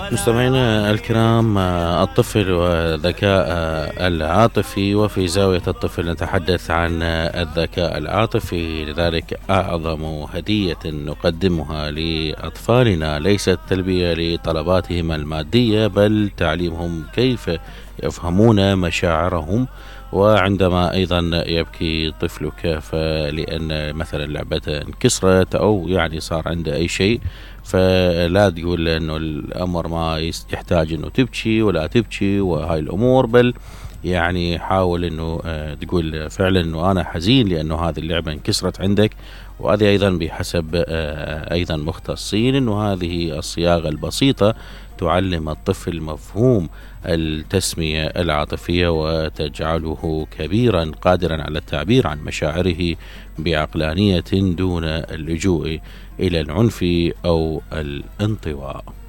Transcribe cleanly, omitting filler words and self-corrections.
مستمعينا الكرام، الطفل وذكاء العاطفي. وفي زاوية الطفل نتحدث عن الذكاء العاطفي. لذلك أعظم هدية نقدمها لأطفالنا ليست تلبية لطلباتهم المادية، بل تعليمهم كيف يفهمون مشاعرهم. وعندما أيضا يبكي طفلك فلأن مثلا لعبته انكسرت أو يعني صار عنده أي شيء، فلا تقول له انه الامر ما يحتاج انه تبكي ولا تبكي وهاي الامور، بل يعني حاول انه تقول فعلا انه انا حزين لانه هذه اللعبة انكسرت عندك. وهذه ايضا بحسب ايضا مختصين انه هذه الصياغة البسيطة تعلم الطفل مفهوم التسمية العاطفية وتجعله كبيرا قادرا على التعبير عن مشاعره بعقلانية دون اللجوء إلى العنف أو الانطواء.